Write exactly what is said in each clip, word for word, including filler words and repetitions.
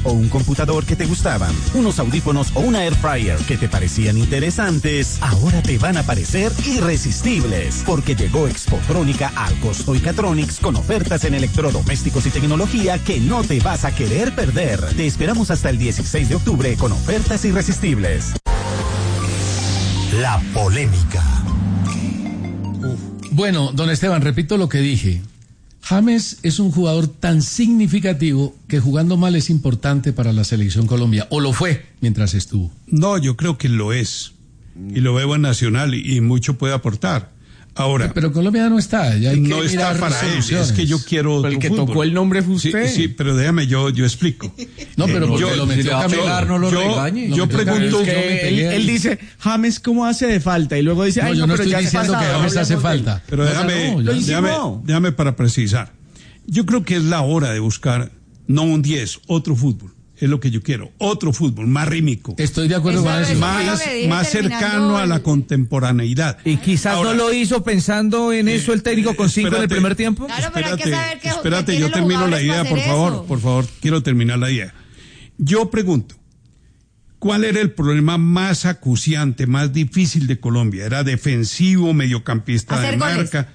o un computador que te gustaban, unos audífonos o una air fryer que te parecían interesantes, ahora te van a parecer irresistibles, porque llegó Expotrónica al Costo Icatronics con ofertas en electrodomésticos y tecnología que no te vas a querer perder. Te esperamos hasta el dieciséis de octubre con ofertas irresistibles. La polémica. Bueno, don Esteban, repito lo que dije. James es un jugador tan significativo que jugando mal es importante para la selección Colombia, o lo fue mientras estuvo. No, yo creo que lo es, y lo veo en Nacional, y, y mucho puede aportar. Ahora, pero Colombia no está, ya hay no que está para él, es que yo quiero pero el que fútbol. tocó el nombre fue usted. Sí, sí, pero déjame, yo, yo explico. No, pero Eh, porque yo, lo metió a caminar, no lo yo, regañe. Yo Lo metió a pregunto, caminar, que no me él, pelee él ahí. dice, James, ¿cómo hace de falta? Y luego dice, No, ay, yo no, no pero estoy ya diciendo pasado, que James hace hablemos de él. falta. pero No, déjame, ya no, ya Lo no. déjame, hicimos. déjame para precisar. Yo creo que es la hora de buscar, no un diez, otro fútbol. Es lo que yo quiero, otro fútbol, más rítmico. Estoy de acuerdo Eso con es eso. más- Más, lo que dije más terminando cercano a la el- contemporaneidad. Y quizás Ahora, no lo hizo pensando en eso el técnico con cinco en el espérate, primer tiempo. Claro, pero hay que Espérate, saber que- espérate, que tienen yo los termino la jugadores idea, para por hacer favor, eso. por favor, quiero terminar la idea. Yo pregunto, ¿cuál era el problema más acuciante, más difícil de Colombia? ¿Era defensivo, mediocampista Hacer de goles. marca?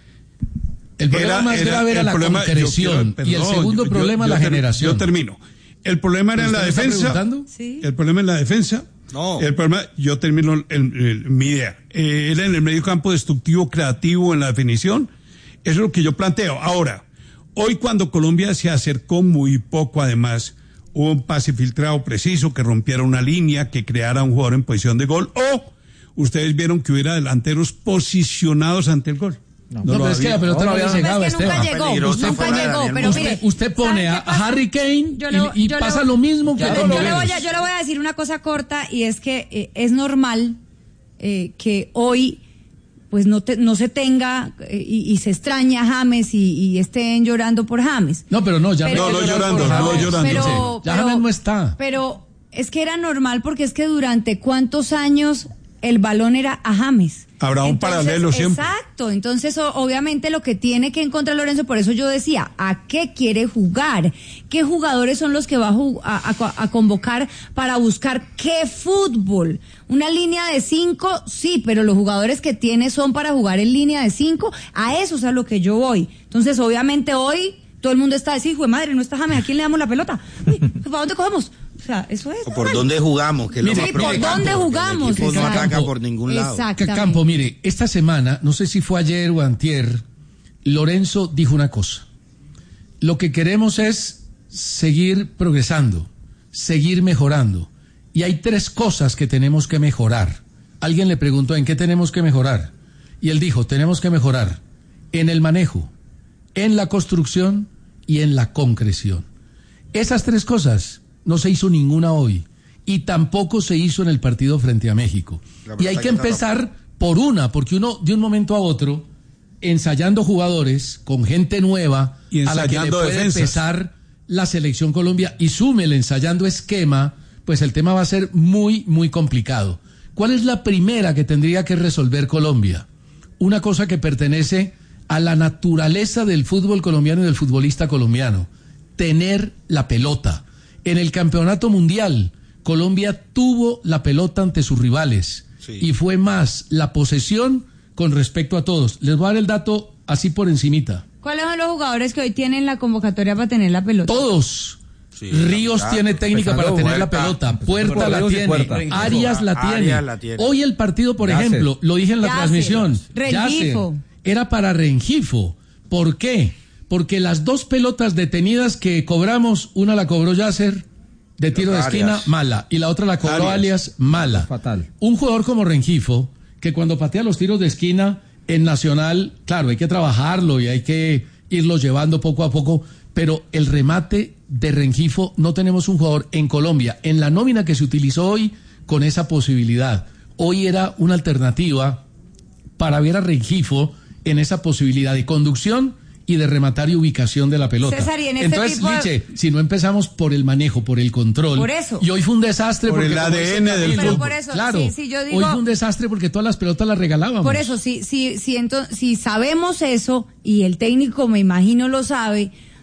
El problema más grave era el la problema- yo concreción, quiero- y el perdón, segundo yo- problema yo- la yo ter- generación. Yo termino. El problema era en ¿Usted la me está defensa. preguntando? Sí. El problema en la defensa. No. El problema, yo termino el- el- mi idea. Eh, era en el medio campo destructivo, creativo, en la definición. Eso es lo que yo planteo. Ahora, hoy cuando Colombia se acercó muy poco, además, hubo un pase filtrado preciso que rompiera una línea, que creara un jugador en posición de gol, o ustedes vieron que hubiera delanteros posicionados ante el gol. No, pero es que la pelota no había No, llegado, es que nunca Esteban. llegó, Peligroso nunca fuera de llegó, Daniel pero Muslera. mire. Usted, usted pone ¿sabe a qué pasa? Harry Kane Yo le- y, y yo le- pasa lo mismo que yo, con yo le Vélez. voy a, yo le voy a decir una cosa corta, y es que eh, es normal eh, que hoy pues no te, no se tenga eh, y, y se extraña a James y, y estén llorando por James. No, pero no, ya Pero- hay que No, no llorar llorando, por no James. llorando. Pero, Sí. Ya pero- James no está. Pero es que era normal, porque es que durante cuántos años el balón era a James. Habrá un paralelo siempre. Exacto, entonces o- obviamente lo que tiene que encontrar Lorenzo, por eso yo decía, ¿a qué quiere jugar? ¿Qué jugadores son los que va a, ju- a, a- a convocar para buscar qué fútbol? ¿Una línea de cinco? Sí, pero los jugadores que tiene son para jugar en línea de cinco, a eso es a lo que yo voy. Entonces obviamente hoy todo el mundo está diciendo, hijo de madre, no está James, ¿a quién le damos la pelota? Uy, ¿para dónde cogemos? O sea, eso es. O por normal. dónde jugamos, que es lo Mire, más Sí, por preocupante, dónde porque jugamos. el equipo no Exacto. ataca por ningún lado. Exactamente. Campo, mire, esta semana, no sé si fue ayer o antier, Lorenzo dijo una cosa. Lo que queremos es seguir progresando, seguir mejorando. Y hay tres cosas que tenemos que mejorar. Alguien le preguntó, ¿en qué tenemos que mejorar? Y él dijo, tenemos que mejorar en el manejo, en la construcción y en la concreción. Esas tres cosas no se hizo ninguna hoy, y tampoco se hizo en el partido frente a México. La Y hay pelota que que está empezar por una, porque uno de un momento a otro, ensayando jugadores con gente nueva, Y a la que le ensayando puede defensas. pesar la selección Colombia, y súmele ensayando esquema, pues el tema va a ser muy, muy complicado. ¿Cuál es la primera que tendría que resolver Colombia? Una cosa que pertenece a la naturaleza del fútbol colombiano y del futbolista colombiano: tener la pelota. En el campeonato mundial, Colombia tuvo la pelota ante sus rivales, Sí. y fue más la posesión con respecto a todos. Les voy a dar el dato así por encimita. ¿Cuáles son los jugadores que hoy tienen la convocatoria para tener la pelota? Todos. Sí, Ríos la verdad, tiene técnica para empezando tener la Puerta, pelota, empezando Puerta por la Ríos y tiene, Puerta. Arias la Arias tiene. la tiene. Hoy el partido, por Yasser. ejemplo, lo dije en la Yasser. transmisión, Rengifo. Yasser, era para Rengifo. ¿Por qué? Porque las dos pelotas detenidas que cobramos, una la cobró Yasser de tiro de Arias. esquina, mala, y la otra la cobró Arias. Alias, mala. Fatal. Un jugador como Rengifo, que cuando patea los tiros de esquina en Nacional, claro, hay que trabajarlo y hay que irlo llevando poco a poco, pero el remate de Rengifo, no tenemos un jugador en Colombia, en la nómina que se utilizó hoy, con esa posibilidad. Hoy era una alternativa para ver a Rengifo en esa posibilidad de conducción y de rematar y ubicación de la pelota. César, y en este Entonces, tipo de- Liche, si no empezamos por el manejo, por el control, Por eso. y hoy fue un desastre Por porque el como A D dice N del Camilo, Pero fútbol. por eso, claro, sí, sí, yo digo- hoy fue un desastre porque todas las pelotas las regalábamos. Por eso, si, si, si, ento- si sabemos eso, y el técnico me imagino lo sabe,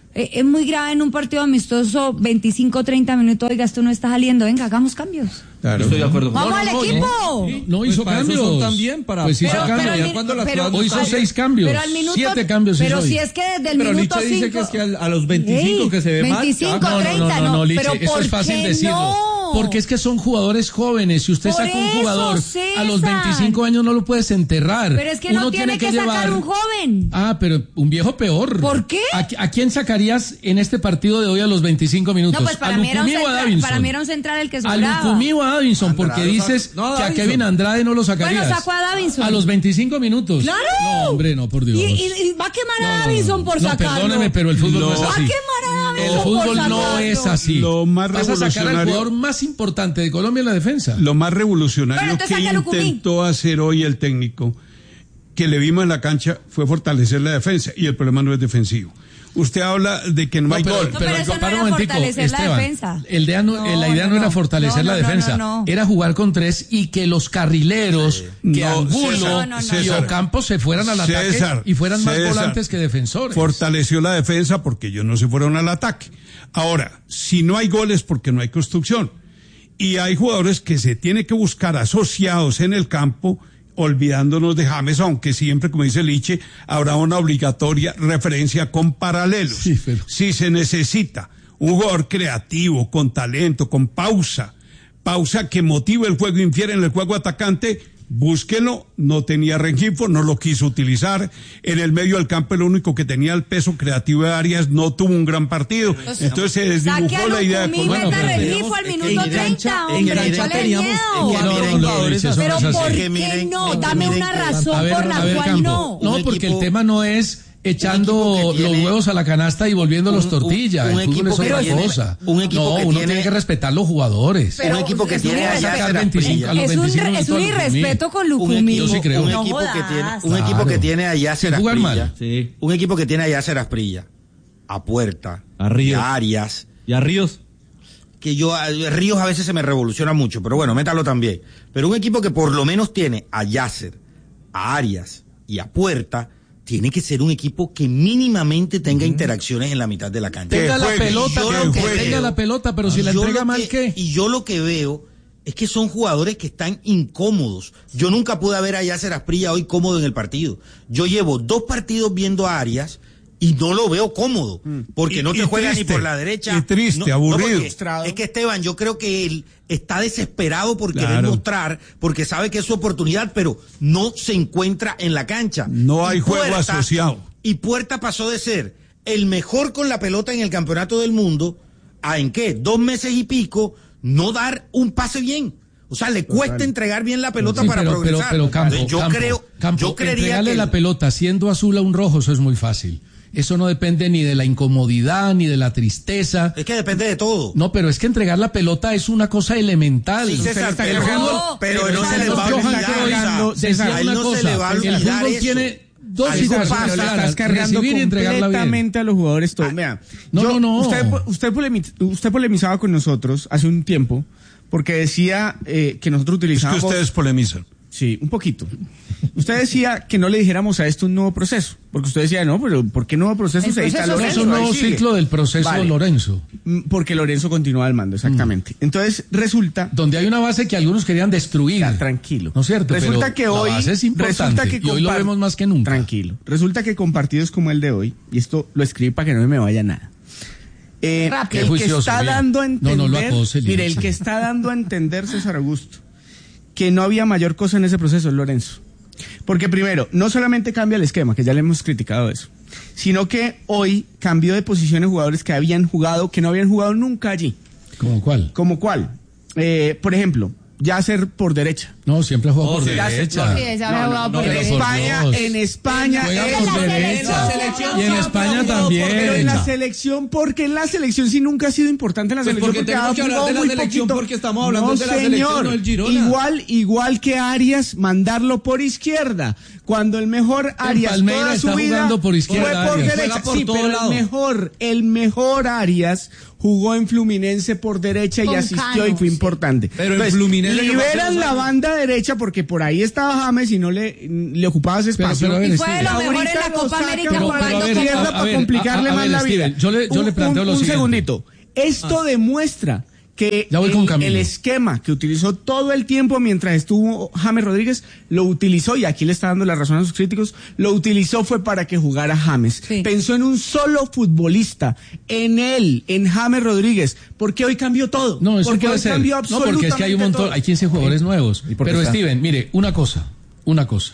Eh, es muy grave en un partido amistoso, veinticinco, treinta minutos, oiga, esto no está saliendo, venga, hagamos cambios. Claro. Estoy de acuerdo. ¡Vamos No, al no, no, equipo! no, No hizo pues cambios. Son también para, pues hizo Pero- cambios. pero al Ya min- cuando las pero- jugadas- hoy hizo al- seis cambios. pero al minuto- siete cambios Pero hizo si hoy. es que desde el Pero minuto Nietzsche dice cinco... que es que a, a los veinticinco Ey, que se ve mal. veinticinco, ya- No, no, treinta, no, no, no, Liche, pero eso ¿por es fácil qué decirlo. no? Porque es que son jugadores jóvenes. Si usted Por saca un eso, jugador a los César. veinticinco años, no lo puedes enterrar. Pero es que Uno no tiene que, sacar llevar- un joven. Ah, pero un viejo peor. ¿Por qué? ¿A, a quién sacarías en este partido de hoy a los veinticinco minutos? No, pues para ¿A mí, era un Lucumí o a central, Davinson? para mí era un central el que A sobraba. Lucumí o a Davinson, porque Andrade, dices no, que a Davinson. Kevin Andrade no lo sacarías. Bueno, sacó a Davinson. A los veinticinco minutos. ¡Claro! No, hombre, no, por Dios. Y, y- y va a quemar No, a no, no, Davinson no. por No, sacarlo. perdóneme, pero el fútbol no, No. es Va a así. quemar a Davinson El por fútbol no sacarlo. es así. Lo más Vas a sacar al revolucionario- jugador más importante de Colombia en la defensa. Lo más revolucionario Bueno, entonces que saque a Lucumí. intentó hacer hoy el técnico, que le vimos en la cancha, fue fortalecer la defensa, y el problema no es defensivo. Usted habla de que no, No, hay pero, gol. No, pero, pero eso no para era un momentico, fortalecer la Esteban, defensa. el idea no- No, la idea no, no, era no. fortalecer No, la no, no, defensa, no, no. era jugar con tres y que los carrileros, que No, Angulo César, No, no, no, y César. Ocampo se fueran al ataque César, y fueran más César. volantes que defensores. Fortaleció la defensa porque ellos no se fueron al ataque. Ahora, si no hay goles porque no hay construcción. Y hay jugadores que se tienen que buscar asociados en el campo, olvidándonos de James, aunque siempre, como dice Liche, habrá una obligatoria referencia con paralelos. Sí, pero- Si se necesita un jugador creativo, con talento, con pausa, pausa que motive el juego, infiere en el juego atacante, búsquelo. No tenía Rengifo, no lo quiso utilizar. En el medio del campo, el único que tenía el peso creativo de Arias no tuvo un gran partido. Entonces se Saque desdibujó a la idea de Lucumí, Bueno, meta pero Rengifo al teníamos- minuto en cancha- treinta, en hombre, cancha ¿cuál es teníamos- miedo? en No, cancha no, no, teníamos no, jugadores Liche, eso Pero no es ¿por así. qué miren, no? es que Dame miren una que- razón A ver, por la a ver, cual Campo. no. No, Un porque equipo- el tema no es echando un equipo que los tiene- huevos a la canasta y volviéndolos un- un- tortilla. un el fútbol equipo es que otra tiene- cosa. un equipo no, que uno tiene- tiene que respetar los jugadores. Pero un equipo que es tiene un a irrespeto. Yasser veinticinco a los Es un, veinticinco es un minutos a Lucumí. irrespeto con Un Lucumí. equipo, Yo sí creo. un No equipo que jodas. tiene, un Claro. equipo que tiene a Yasser Sin jugar Asprilla, mal. Sí. un equipo que tiene a Yasser Asprilla, a Puerta, A Ríos. a Arias, ¿Y a Ríos? que yo, a Ríos a veces se me revoluciona mucho, pero bueno, métalo también. Pero un equipo que por lo menos tiene a Yasser, a Arias y a Puerta, tiene que ser un equipo que mínimamente tenga interacciones en la mitad de la cancha. Tenga la juegue, pelota, yo pero lo que que tenga veo- la pelota, pero si Y la yo entrega lo mal, que- ¿qué? Y yo lo que veo es que son jugadores que están incómodos. Yo nunca pude ver a Yasser Asprilla hoy cómodo en el partido. Yo llevo dos partidos viendo a Arias y no lo veo cómodo, porque Y- no te y juega triste, ni por la derecha. y triste, No- no, aburrido. porque es que Esteban, yo creo que él está desesperado por querer Claro. mostrar, porque sabe que es su oportunidad, pero no se encuentra en la cancha. No hay Y juego asociado. Y Puerta pasó de ser el mejor con la pelota en el campeonato del mundo a, ¿en qué? Dos meses y pico, no dar un pase bien. O sea, le cuesta entregar bien la pelota Sí, para pero, pero, progresar. pero Campo, yo Campo, creo, Campo, yo creería entregarle que la el- pelota siendo azul a un rojo, eso es muy fácil. Eso no depende ni de la incomodidad, ni de la tristeza. es que depende de todo. No, pero es que entregar la pelota es una cosa elemental. Sí, César, está pero, cargando- no, pero pero no se César, le va a Johan olvidar. está cargando- César, César, a él una no se cosa, le va a el olvidar fútbol eso. tiene dos Algo situaciones pasa. Pero le claras, estás cargando recibir y entregarla bien. completamente a los jugadores todo. Vea, No, no, no. Usted, usted, polemi- usted polemizaba con nosotros hace un tiempo porque decía eh, que nosotros Es que utilizábamos... ustedes polemizan. Sí, un poquito. Usted decía que no le dijéramos a esto un nuevo proceso, porque usted decía, no, pero ¿por qué nuevo proceso? El Se está proceso Lorenzo, Es un ahí nuevo sigue. ciclo del proceso Vale. Lorenzo, Mm, Porque Lorenzo continúa al mando, exactamente. Entonces, resulta... donde hay una base que algunos querían destruir. Ya, tranquilo. ¿No es cierto? Resulta Pero que la hoy base es importante, resulta que y hoy lo compar- vemos más que nunca. Tranquilo. Resulta que con partidos como el de hoy, y esto lo escribí para que no me vaya nada. Eh, Rápido. el Qué que juicioso, está bien. dando a No, entender, no lo acose, mire, Lino. el que está dando a entender César Augusto que no había mayor cosa en ese proceso es Lorenzo. Porque primero, no solamente cambia el esquema, que ya le hemos criticado eso, sino que hoy cambió de posiciones jugadores que habían jugado, que no habían jugado nunca allí. ¿Cómo cuál? ¿Como cuál? Eh, por ejemplo, Yasser por derecha. No, siempre juega por sí, derecha. Sí, ese había jugado por pero En por España, Dios. en España, Juega él- por en la derecha. selección Y en no, España pero- también. Pero en la selección, porque en la selección sí nunca ha sido importante en la Pues selección. porque tenemos ha que hablar jugado de la muy selección poquito. porque estamos hablando No, de la señor. selección, no del Girona. Igual, igual que Arias, mandarlo por izquierda. Cuando el mejor Arias Palmeiras toda su está vida jugando por izquierda, fue por Arias. derecha. Juega por Sí, todo pero lado. el mejor, el mejor Arias jugó en Fluminense por derecha y Con asistió Cano, y fue sí. importante. Pero en Fluminense, ¿qué liberan pasó? la banda derecha porque por ahí estaba James y no le, le ocupaba ese espacio. Pero, pero, ver, y fue de lo mejor en Ahorita la lo Copa saca América por pero, la pero, a ver, izquierda a- a para ver, complicarle a- a más ver, la vida. Steven, yo le- yo le Un- planteo un, lo un siguiente. segundito. Esto demuestra que Ya voy el, con Camilo. el esquema que utilizó todo el tiempo mientras estuvo James Rodríguez, lo utilizó, y aquí le está dando la razón a sus críticos, lo utilizó fue para que jugara James. Sí. Pensó en un solo futbolista, en él, en James Rodríguez, porque hoy cambió todo. No, eso porque puede hoy ser. cambió No, absolutamente porque es que hay un montón, todo. hay quince jugadores nuevos. ¿Y por qué Pero está? Steven, mire, una cosa, una cosa.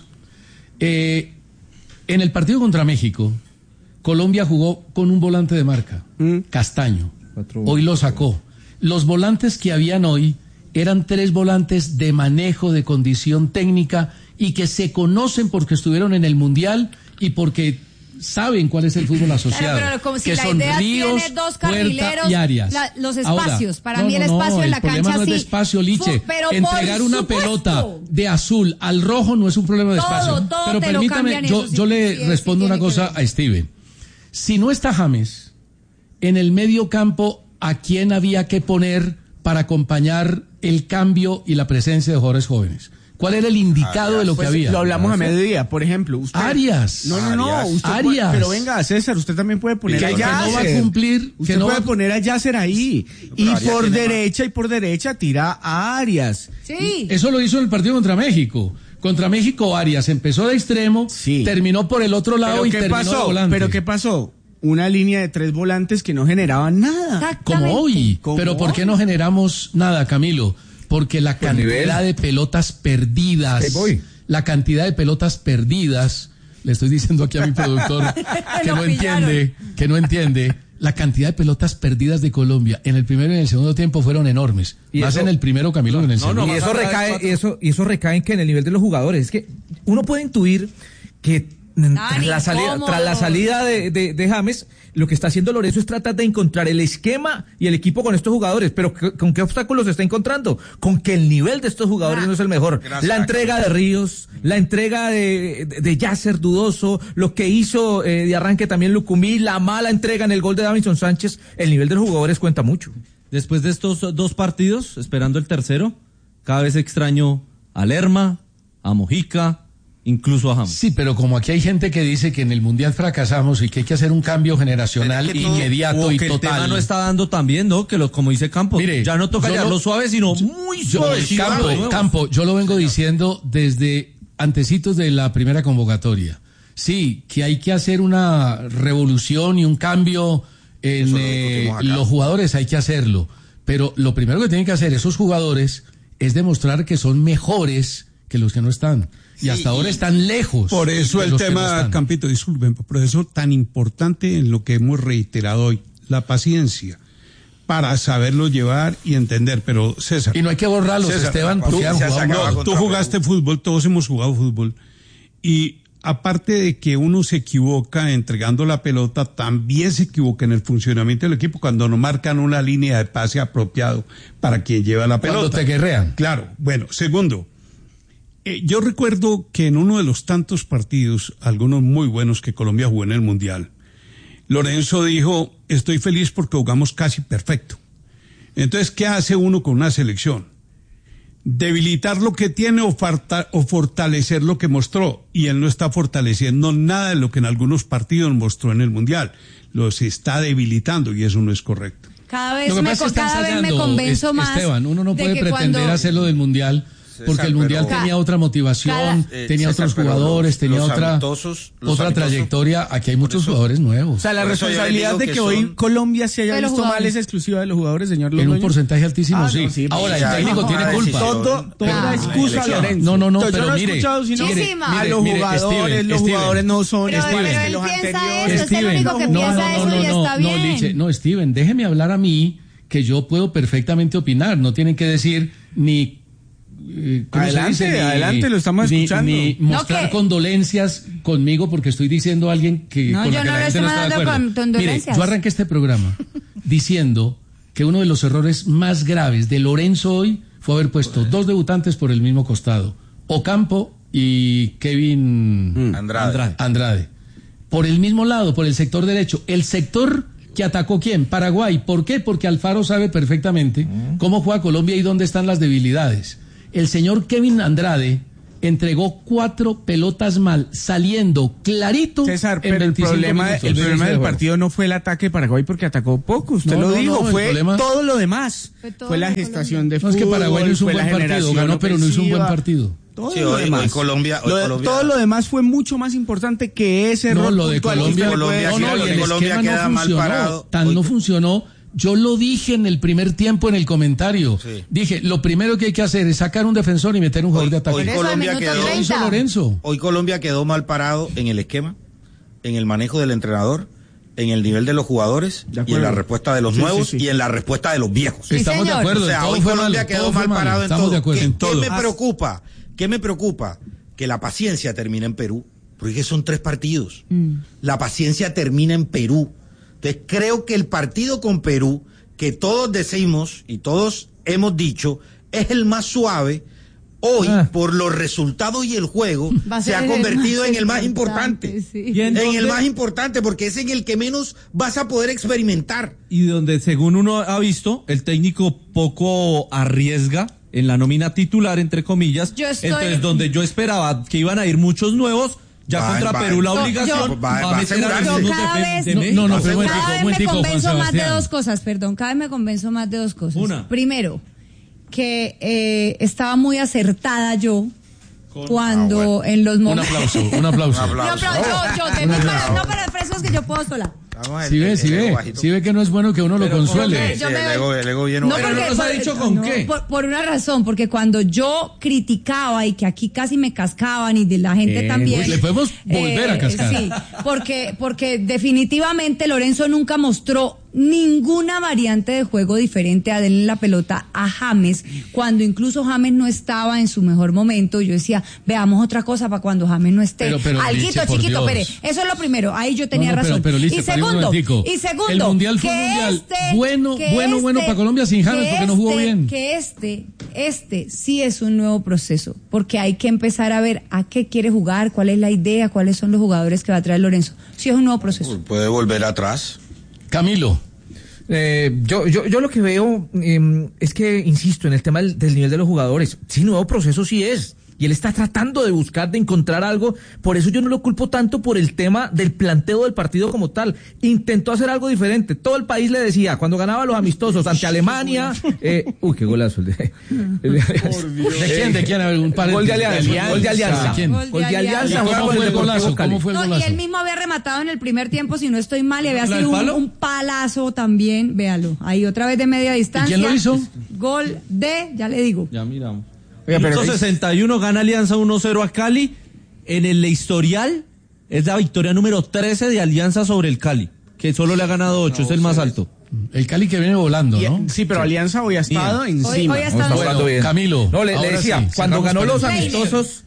Eh, en el partido contra México, Colombia jugó con un volante de marca, Mm. Castaño. Cuatro- Hoy lo sacó. Los volantes que habían hoy eran tres volantes de manejo, de condición técnica y que se conocen porque estuvieron en el Mundial y porque saben cuál es el fútbol asociado. Claro, pero como si que la son idea Ríos, tiene dos Puerta carrileros, y Arias. la- los Ahora, espacios. Para no, mí el no, no, espacio en la el problema cancha no es de sí. espacio, Liche. Fu- pero por Entregar una supuesto. pelota de azul al rojo no es un problema de Todo, espacio. todo pero te lo permítame, cambian, yo, eso sí, yo le sí, sí respondo una tiene que cosa ver. a Steven. Si no está James, en el medio campo, ¿a quién había que poner para acompañar el cambio y la presencia de jugadores jóvenes? ¿Cuál era el indicado de lo que Pues, había? lo hablamos a mediodía, por ejemplo. Usted, Arias. No, no, no. Arias. Usted Arias. puede- pero venga, César, usted también puede poner que- a que no va a Yasser. cumplir, que Usted no puede va a- poner a Yasser ahí. Y Arias por tiene derecha y por derecha tira a Arias. Sí. Eso lo hizo en el partido contra México. Contra México, Arias empezó de extremo, Sí. terminó por el otro lado ¿Pero y qué terminó de pasó? volante. ¿Pero qué pasó? Una línea de tres volantes que no generaban nada. Como Exactamente. hoy. Como Pero ¿por qué no generamos nada, Camilo? Porque la Por cantidad nivel. de pelotas perdidas, Ahí voy. la cantidad de pelotas perdidas, le estoy diciendo aquí a mi productor que Lo no pillaron. entiende, que no entiende, la cantidad de pelotas perdidas de Colombia en el primero y en el segundo tiempo fueron enormes. Y Más eso- en el primero, Camilo, que en el no, no, segundo. y más eso allá de recae, cuatro. y eso, y eso recae en que en el nivel de los jugadores. Es que uno puede intuir que mm, Tan tras la salida, incómodo. tras la salida de, de, de James, lo que está haciendo Lorenzo es tratar de encontrar el esquema y el equipo con estos jugadores. Pero ¿qué- ¿con qué obstáculos se está encontrando? Con que el nivel de estos jugadores Ah. no es el mejor. Gracias, la entrega de Ríos, la entrega de, de, de Yasser dudoso, lo que hizo eh, de arranque también Lucumí, la mala entrega en el gol de Davinson Sánchez, el nivel de los jugadores cuenta mucho. Después de estos dos partidos, esperando el tercero, cada vez extraño a Lerma, a Mojica, incluso a James. Sí, pero como aquí hay gente que dice que en el Mundial fracasamos y que hay que hacer un cambio generacional Pero es que todo- inmediato O y que el tema total. no está dando tan bien, ¿no? Que lo, como dice Campos, Mire, ya no toca yo llevarlo lo- suave, sino muy Yo, suave. Campo, Campo, yo lo vengo diciendo desde antecitos de la primera convocatoria. Sí, que hay que hacer una revolución y un cambio en Eso lo eh, discutimos acá. los jugadores, hay que hacerlo. Pero lo primero que tienen que hacer esos jugadores es demostrar que son mejores que los que no están. Y Sí, hasta ahora y- están lejos. Por eso de el los que no tema, están. Campito, disculpen, por eso tan importante en lo que hemos reiterado hoy, la paciencia, para saberlo llevar y entender. Pero César, Y no hay que borrarlos, César, Esteban, la porque han paciencia se jugado acaba mal. con- tú contra jugaste fútbol, todos hemos jugado fútbol. Y aparte de que uno se equivoca entregando la pelota, también se equivoca en el funcionamiento del equipo cuando no marcan una línea de pase apropiado para quien lleva la pelota. Cuando te guerrean. Claro. Bueno, segundo, eh, yo recuerdo que en uno de los tantos partidos, algunos muy buenos que Colombia jugó en el Mundial, Lorenzo dijo, estoy feliz porque jugamos casi perfecto. Entonces, ¿qué hace uno con una selección? Debilitar lo que tiene o, farta- o fortalecer lo que mostró. Y él no está fortaleciendo nada de lo que en algunos partidos mostró en el Mundial. Los está debilitando y eso no es correcto. Cada vez, Lo que me, pasa es que está cada vez me ensayando, convenzo es- más. Esteban, uno no de puede que pretender cuando- hacerlo del Mundial, porque César, el Mundial pero- tenía otra motivación, Cada- Eh, tenía César, otros pero jugadores, los- tenía los otra, amistosos- los otra amistosos- trayectoria. Aquí hay por muchos eso- jugadores nuevos. O sea, la Por eso yo le responsabilidad digo de que que hoy son- Colombia se haya de los visto mal jugadores. es exclusiva de los jugadores, señor En un Londoño. porcentaje altísimo, Ah, sí. no, sí, Ahora, ya, el técnico no, tiene no, culpa. decisión. Todo, toda Claro. excusa a Elección. Lorenzo. No, no, no, Entonces, pero yo no he mire, escuchado sino mire, Muchísima. a mire, los mire, jugadores, Steven, los Steven. jugadores no son Pero, iguales pero que él los piensa anteriores. eso, es el único que no, piensa no, eso no, y no, está no, bien. Liche, no, Steven, déjeme hablar a mí, que yo puedo perfectamente opinar. No tienen que decir ni... eh, ¿cómo se Adelante, dice? Ni- adelante, lo estamos ni- escuchando. Ni mostrar que- condolencias conmigo porque estoy diciendo a alguien que No, con yo la que no la le gente estoy no está de mandando acuerdo. con Mire, condolencias. yo arranqué este programa diciendo que uno de los errores más graves de Lorenzo hoy fue haber puesto dos debutantes por el mismo costado, Ocampo y Kevin Andrade. Andrade. Por el mismo lado, por el sector derecho. El sector que atacó quién? Paraguay. ¿Por qué? Porque Alfaro sabe perfectamente cómo juega Colombia y dónde están las debilidades. El señor Kevin Andrade entregó cuatro pelotas mal, saliendo clarito. César, en pero el problema, minutos. el problema del partido no fue el ataque de Paraguay porque atacó poco, usted No, lo no, dijo, no, el fue problema- todo lo demás. Fue Fue, todo la lo gestación de No, fútbol. es que Paraguay no hizo un fue la buen partido, generación ganó, pero no hizo un buen ofensiva. partido. Todo Sí, lo hoy- demás. hoy Colombia- hoy Lo de- Colombia- todo lo demás fue mucho más importante que ese No, error lo de puntual. Colombia, Usted le puede Colombia no, decir no, a y los el que Colombia esquema queda no mal funcionó, parado. tan Hoy- no funcionó. Yo lo dije en el primer tiempo en el comentario. Sí. Dije, lo primero que hay que hacer es sacar un defensor y meter un jugador Hoy- de ataque. hoy Por eso, Colombia al minuto quedó- Lo hizo treinta. Lorenzo. Hoy Colombia quedó mal parado en el esquema, en el manejo del entrenador, en el nivel de los jugadores De y en acuerdo. la respuesta de los Sí, nuevos sí, sí. y en la respuesta de los viejos. Sí, Estamos de señor. acuerdo. O sea, todo hoy fue Colombia malo, quedó todo fue mal malo. parado en Estamos todo. de acuerdo. ¿Qué, En qué todo. me preocupa? ¿Qué me preocupa? Que la paciencia termina en Perú, porque son tres partidos. La paciencia termina en Perú. Entonces creo que el partido con Perú, que todos decimos y todos hemos dicho, es el más suave. Hoy, Ah. por los resultados y el juego, Va a se ser ha el convertido más en el más importante, importante. sí. ¿Y en En el dónde? más importante, porque es en el que menos vas a poder experimentar. Y donde, según uno ha visto, el técnico poco arriesga en la nómina titular, entre comillas. Yo estoy- Entonces, donde yo esperaba que iban a ir muchos nuevos, ya Va, contra va, Perú la yo- obligación yo- va- a va a meter a los asegurarse. mismos Cada de- vez- de No, México. no, no, pero Asegura- momentico, Cada vez me momentico, Juan convenzo más de Sebastián. dos cosas, perdón, cada vez me convenzo más de dos cosas. Una. Primero, que eh, estaba muy acertada yo cuando en los Un momentos... aplauso, un aplauso. Un aplauso. No, pero yo, yo tengo para, no para frescos que yo puedo sola. Vamos, Si el- ve, el si ego ve, bajito. si ve que no es bueno que uno lo Pero, consuele. Sí, Yo me- el ego, el ego bien No, bajito. porque- nos ha dicho con no, qué. Por, por una razón, porque cuando yo criticaba y que aquí casi me cascaban y de la gente Eh, también. uy, le podemos volver a cascar. Sí, porque, porque definitivamente Lorenzo nunca mostró ninguna variante de juego diferente a darle la pelota a James, cuando incluso James no estaba en su mejor momento. Yo decía, veamos otra cosa para cuando James no esté. Pero, pero, Alguito, Lice, por chiquito, Dios. Pérez. Eso es lo primero. Ahí yo tenía No, no, pero- razón. pero, Lice, y pare un segundo, momentico. y segundo, El Mundial fue un que Mundial este, bueno, que bueno, bueno para Colombia sin James, que porque no jugó este- bien. Que este, este sí es un nuevo proceso, porque hay que empezar a ver a qué quiere jugar, cuál es la idea, cuáles son los jugadores que va a traer Lorenzo. Sí es un nuevo proceso. Puede volver atrás. Camilo. Eh, yo, yo, yo lo que veo eh, es que, insisto, en el tema del, del nivel de los jugadores, sí, nuevo proceso sí es. Y él está tratando de buscar, de encontrar algo. Por eso yo no lo culpo tanto por el tema del planteo del partido como tal. Intentó hacer algo diferente. Todo el país le decía, cuando ganaba los amistosos ante Alemania... Eh, uy, qué golazo. El de, el de- ¿De quién? ¿De quién? A ver, un par Gol de Alianza. Gol de Alianza. ¿De quién? Gol de Gol de Alianza. Alianza. ¿Y juega ¿Cómo con fue el Deportivo golazo? Cali. ¿Cómo fue el No, y golazo? él mismo había rematado en el primer tiempo, si no estoy mal, y había ¿La del sido un, palo? un palazo también, véalo. Ahí otra vez de media distancia. quién lo hizo? Gol de, ya le digo. Ya miramos. Oiga, pero- Minuto sesenta y uno gana Alianza uno cero a Cali. En el historial es la victoria número trece de Alianza sobre el Cali, que solo le ha ganado ocho, es el más alto. El Cali que viene volando, Y- ¿no? Sí, pero Alianza hoy ha estado Hoy- encima. hoy ha estado- Está jugando bien. Camilo, No, le, le ahora decía, sí, cuando cerramos ganó los paréntesis. amistosos,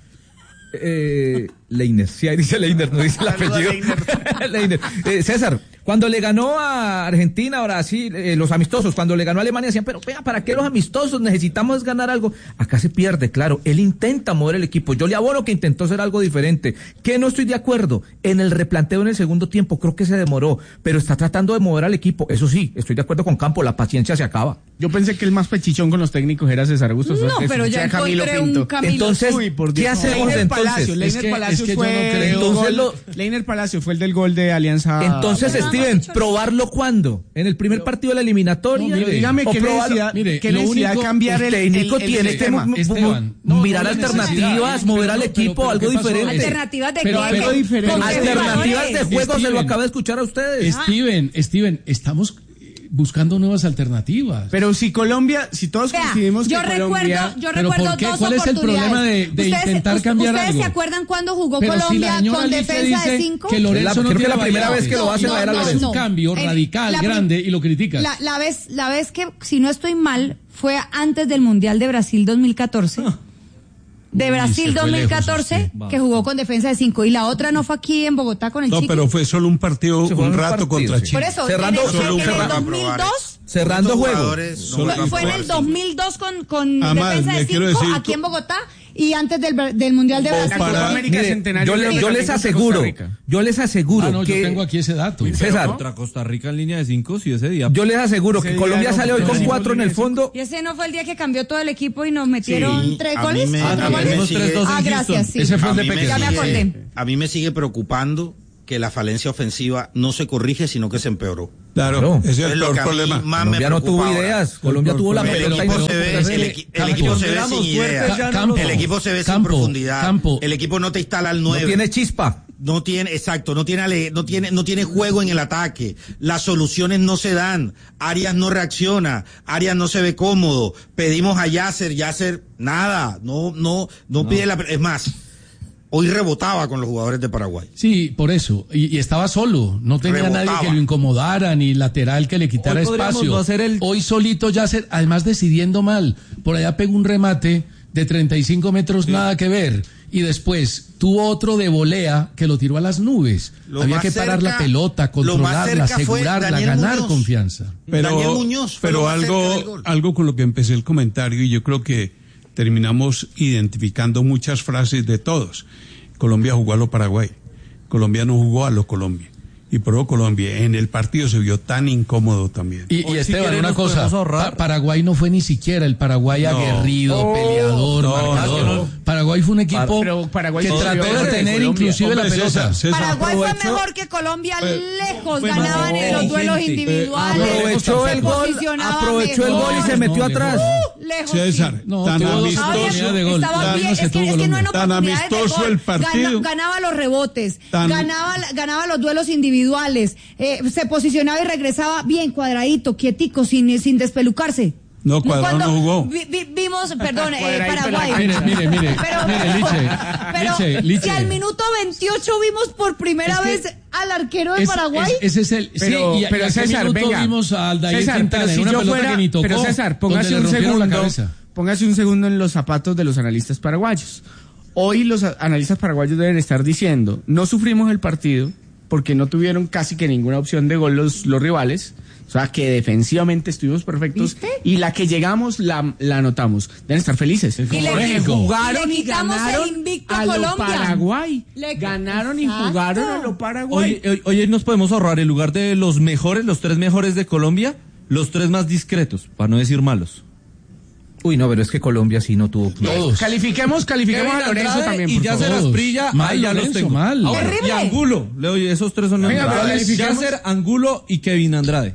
eh, Leiner, sí, ahí dice Leiner, no dice el Saluda, apellido. Leiner. Eh, César, cuando le ganó a Argentina, Brasil, eh, los amistosos, cuando le ganó a Alemania, decían, pero vea, ¿para qué los amistosos? Necesitamos ganar algo. Acá se pierde, claro. Él intenta mover el equipo. Yo le abono que intentó hacer algo diferente. Que no estoy de acuerdo. En el replanteo en el segundo tiempo, creo que se demoró, pero está tratando de mover al equipo. Eso sí, estoy de acuerdo con Campo, la paciencia se acaba. Yo pensé que el más pechichón con los técnicos era César Augusto. No, Suárez, pero ya escuché a Camilo encontré un Pinto. Camilo. Entonces, Uy, por ¿qué Dios. hacemos Leiner entonces? Palacio, Es Leiner que- Palacio es que yo fue no creo- el Entonces gol- lo- Leiner Palacio fue el del gol de Alianza. Entonces, no, Steven, no, no, ¿probarlo cuándo? ¿En el primer partido de la eliminatoria? No, mire, Dígame ¿O qué probarlo? necesidad, Mire, qué lo necesidad único- de cambiar el el, técnico el- el tiene que sistema. mu- Esteban, no, mirar no hay alternativas, necesidad. mover Pero al no, equipo, pero- algo pero ¿qué pasó? diferente. Alternativas de Pero qué? algo ¿Con qué diferente. Alternativas de jugadores? juego, se lo Steven. acabo de escuchar a ustedes. Steven, Steven, estamos buscando nuevas alternativas. Pero si Colombia, si todos Vea, coincidimos que yo recuerdo, Colombia... yo ¿Pero recuerdo por qué? dos ¿Cuál es el oportunidades. problema de- de Ustedes- intentar us- cambiar ¿Ustedes algo? se acuerdan cuando jugó Pero si la Colombia señora con Lice defensa de dice cinco? que Lorenzo La- no creo que tiene la primera variantes. vez que lo hace No, va a ir a no, Es Lorenzo. un no. cambio En- radical, la prim- grande, y lo criticas. La, la vez, la vez que, si no estoy mal, fue antes del Mundial de Brasil dos mil catorce. de Brasil se fue dos mil catorce, lejos usted. que jugó con defensa de cinco, y la otra no fue aquí en Bogotá con el No, Chiqui. pero fue solo un partido, Sí, fue un un rato partido, contra sí. Chile. Por eso, Cerrando- en el, solo en un el cerrado. dos mil dos, Cerrando Estos juego. jugadores no Solo- van a fue en probar, el sí. dos mil dos con, con Además, defensa le de quiero cinco decir, aquí en Bogotá y antes del, del Mundial de O Brasil. para- Copa América Mire, Centenario. yo, le- creo yo que les también contra aseguro, Costa Rica. yo les aseguro Ah, no, que yo tengo aquí ese dato. César, Contra Costa Rica en línea de cinco, sí, ese día. yo les aseguro que Ese Colombia día no- sale hoy no con hicimos cuatro en el línea de fondo. Y ese no fue el día que cambió todo el equipo y nos metieron Sí, tres a goles. mí me- ¿Cuatro a mí goles? me sigue- Ah, gracias, sí. Ese fue A el de mí me pequeño. Ya me sigue- acordé. A mí me sigue preocupando que la falencia ofensiva no se corrige, sino que se empeoró. Claro, Claro. ese es el Es lo peor que a mí problema. más me Colombia no tuvo preocupa ahora. ideas. Colombia tuvo la El pelota y equipo no- se ve, pero- el, equi- el Campo. equipo se ve Éramos sin fuertes, idea. ya no Campo. El equipo se ve sin Campo, profundidad. Campo. El equipo no te instala al No nueve. tiene chispa. No tiene, exacto, no tiene, ale- no tiene, no tiene juego en el ataque. Las soluciones no se dan. Arias no reacciona. Arias no se ve cómodo. Pedimos a Yasser, Yasser, nada. No, no, no, pide la, es más, hoy rebotaba con los jugadores de Paraguay. Sí, por eso. Y, y estaba solo. No tenía Rebotaba. nadie que lo incomodara, ni lateral que le quitara Hoy podríamos espacio. no hacer el- Hoy solito ya se, además decidiendo mal. Por allá pegó un remate de treinta y cinco metros, nada que ver. Y después tuvo otro de volea que lo tiró a las nubes. Lo Había más que parar cerca- la pelota, lo más controlarla, cerca fue asegurarla, Daniel ganar Muñoz. confianza. Pero, Daniel Muñoz fue pero lo más cerca del algo, gol. algo con lo que empecé el comentario, y yo creo que terminamos identificando muchas frases de todos. Colombia jugó a lo Paraguay. Colombia no jugó a lo Colombia. Y por eso Colombia en el partido se vio tan incómodo también. Y, y Hoy, si Esteban, quieren, una nos cosa, podemos ahorrar. Pa- Paraguay no fue ni siquiera el Paraguay No. aguerrido, Oh, peleador, no, marcador. no, no. Paraguay fue un equipo Pero Paraguay que no trató debió de haber tener Colombia. inclusive la Hombre, pelota. César, César, Paraguay fue aprovechó- mejor que Colombia lejos, fue ganaban más en los duelos inteligente. individuales. Aprovechó se el gol, posicionaba aprovechó el mejor. gol y se metió No, atrás. Uh, lejos, César, sí. No, tan tuvo dos amistoso. oportunidades de gol. Estaba Las bien, mismas es que, tuvo es que no en Colombia. Tan oportunidades de amistoso gol. el partido. Gana- ganaba los rebotes, Tan- ganaba, ganaba los duelos individuales, eh, se posicionaba y regresaba bien cuadradito, quietico, sin, sin despelucarse. No, Cuadrado Cuando no jugó. vi- vi- vimos, perdón, eh, Cuadradito en la Paraguay. cancha. Mire, mire, mire, Pero, mire, Liche, pero Liche, Liche. si al minuto veintiocho vimos por primera Es que vez al arquero de Es- Paraguay. es- ese es el. Pero- sí, y, pero y a qué César, minuto venga. vimos a Aldair César, Quintana pero en si una yo pelota fuera, que ni tocó, pero César, donde póngase le un rompieron la segundo, cabeza. póngase un segundo en los zapatos de los analistas paraguayos. Hoy los a- analistas paraguayos deben estar diciendo, no sufrimos el partido porque no tuvieron casi que ninguna opción de gol los, los rivales. O sea, que defensivamente estuvimos perfectos. ¿Viste? Y la que llegamos la, la anotamos. Deben estar felices. Y le- México. Jugaron y le y quitamos el ganaron invicto a a lo Colombia. Paraguay. Le- Ganaron y Exacto. jugaron a lo Paraguay. Hoy, hoy, hoy nos podemos ahorrar en lugar de los mejores, los tres mejores de Colombia, los tres más discretos, para no decir malos. Uy, no, pero es que Colombia sí no tuvo. Todos. Califiquemos, califiquemos Kevin a Lorenzo Andrade también, y por Yasser favor. Asprilla, Mal, ahí ya los Lorenzo, tengo. mal. Ah, bueno, Terrible. y Angulo, le doy, esos tres son los Venga, mejores. califiquemos. Yasser, Angulo y Kevin Andrade.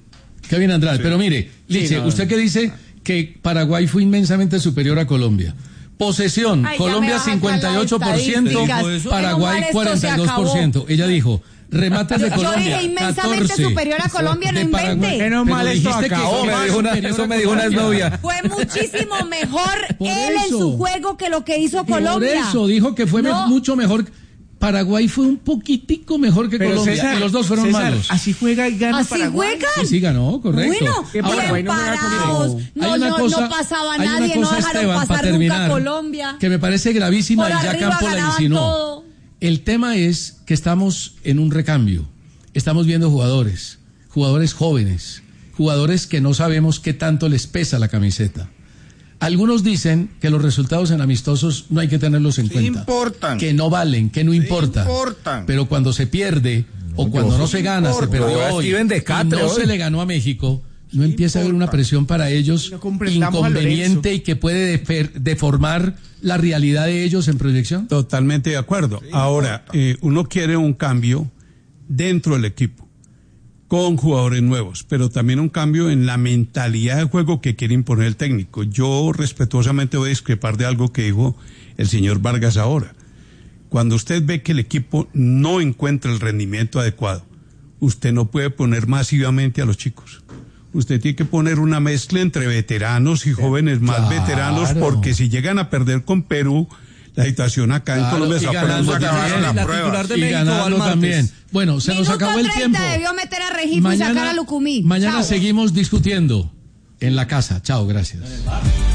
Kevin Andrade. Pero mire, Liche, no. usted que dice que Paraguay fue inmensamente superior a Colombia. Posesión, Ay, ya Colombia me bajan cincuenta y ocho por ciento, las estadísticas. Paraguay Menos mal esto cuarenta y dos por ciento. Ella dijo, remates de Yo- yo Colombia, dije inmensamente catorce. superior a Colombia, no De Paraguay. invente. Menos Pero mal esto dijiste que acabó. fue Me más dijo una- superior eso a me dijo una Colombia. exnovia. Fue muchísimo mejor Por él en eso. su juego que lo que hizo Colombia. Por eso dijo que fue me- No. mucho mejor. Paraguay fue un poquitico mejor que Pero Colombia. César, y los dos fueron César, malos. así juega y gana Así Paraguay. juegan. Sí, sí, ganó, correcto. Bueno, Que bien Paraguay no juega parados. como- No, Hay una no, cosa- no pasaba hay una nadie, no cosa, dejaron Esteban, pasar para terminar, nunca a Colombia. que me parece gravísima Por y ya arriba Campo la ganaban insinuó. todo. El tema es que estamos en un recambio. Estamos viendo jugadores, jugadores jóvenes, jugadores que no sabemos qué tanto les pesa la camiseta. Algunos dicen que los resultados en amistosos no hay que tenerlos en Sí cuenta. importan. Que no valen, que no Sí importa. importan. Pero cuando se pierde o cuando no se gana, se importa. perdió No, hoy, Steven de y Catre no hoy. se le ganó a México, no empieza a haber una presión para ellos No comprendamos a inconveniente Lorenzo. y que puede defer- deformar la realidad de ellos en proyección. Totalmente de acuerdo. Ahora, eh, uno quiere un cambio dentro del equipo, con jugadores nuevos, pero también un cambio en la mentalidad de juego que quiere imponer el técnico. Yo respetuosamente voy a discrepar de algo que dijo el señor Vargas ahora. Cuando usted ve que el equipo no encuentra el rendimiento adecuado, usted no puede poner masivamente a los chicos. Usted tiene que poner una mezcla entre veteranos y jóvenes más Claro. veteranos, porque si llegan a perder con Perú, la situación acá en Claro, Colombia y se va a poner ganando muy también. difícil. la La prueba. titular de Y México va al ganando martes. también. Bueno, se nos Minuto acabó el treinta tiempo. debió meter a Regifo y sacar a Lucumí. mañana Chao. seguimos discutiendo en la casa. Chao, gracias.